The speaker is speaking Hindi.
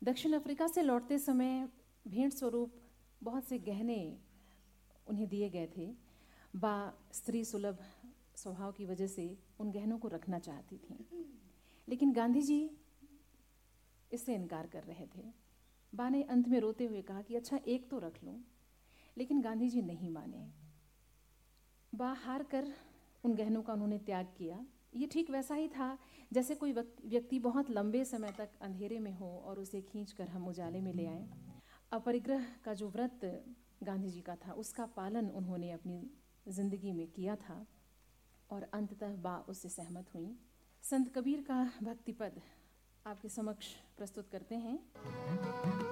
दक्षिण अफ्रीका से लौटते समय भेंट स्वरूप बहुत से गहने उन्हें दिए गए थे। बा स्त्री सुलभ स्वभाव की वजह से उन गहनों को रखना चाहती थी, लेकिन गांधी जी इससे इनकार कर रहे थे। बा ने अंत में रोते हुए कहा कि अच्छा एक तो रख लूं, लेकिन गांधी जी नहीं माने। बा हार कर उन गहनों का उन्होंने त्याग किया। ये ठीक वैसा ही था जैसे कोई व्यक्ति बहुत लंबे समय तक अंधेरे में हो और उसे खींचकर हम उजाले में ले आए। अपरिग्रह का जो व्रत गांधी जी का था, उसका पालन उन्होंने अपनी जिंदगी में किया था और अंततः बा उससे सहमत हुई। संत कबीर का भक्ति पद आपके समक्ष प्रस्तुत करते हैं।